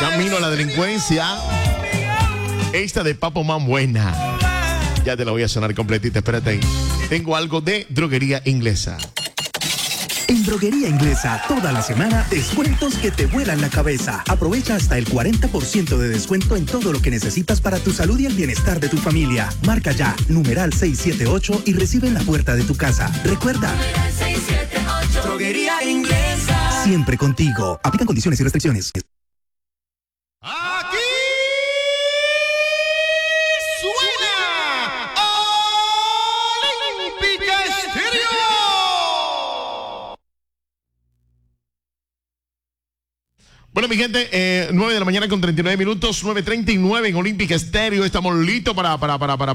Camino a la delincuencia. Esta de Papo Man buena. Ya te la voy a sonar completita, espérate ahí. Tengo algo de Droguería Inglesa. En Droguería Inglesa, toda la semana, descuentos que te vuelan la cabeza. Aprovecha hasta el 40% de descuento en todo lo que necesitas para tu salud y el bienestar de tu familia. Marca ya, numeral 678 y recibe en la puerta de tu casa. Recuerda, 678. Droguería Inglesa. Siempre contigo. Aplican condiciones y restricciones. ¡Aquí suena Olímpica Estéreo! Bueno, mi gente, 9 de la mañana con 39 minutos, 9:39 en Olímpica Estéreo. Estamos listos para